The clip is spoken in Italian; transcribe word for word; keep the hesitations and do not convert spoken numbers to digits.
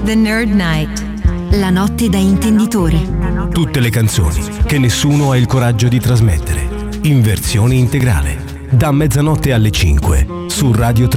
The Nerd Night. La notte da intenditore. Tutte le canzoni che nessuno ha il coraggio di trasmettere. In versione integrale. Da mezzanotte alle cinque su Radio tre.